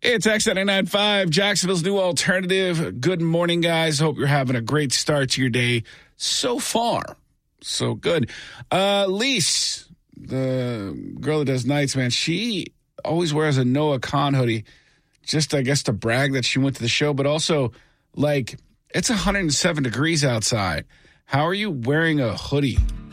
It's X995, Jacksonville's new alternative. Good morning, guys. Hope you're having a great start to your day so far. So good. Lise, the girl that does nights, man, she always wears a Noah Khan hoodie. Just, I guess, to brag that she went to the show, but also, like, it's 107 degrees outside. How are you wearing a hoodie?